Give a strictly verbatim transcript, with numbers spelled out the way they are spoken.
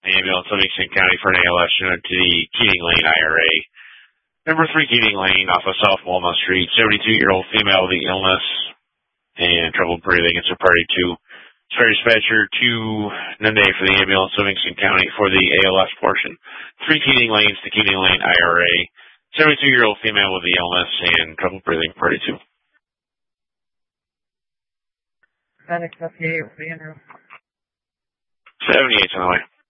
ambulance Livingston County for an A L S unit to the Keating Lane I R A. Number three Keating Lane off of South Walnut Street, seventy-two-year-old female with the illness and trouble breathing. It's a priority two. Spare dispatcher to Nunde for the ambulance Livingston County for the A L S portion. Three Keating Lanes to Keating Lane I R A. seventy-two-year-old female with the illness and trouble breathing, priority two. Medic fifty-eight for the Andrew. seventy-eight's on the way.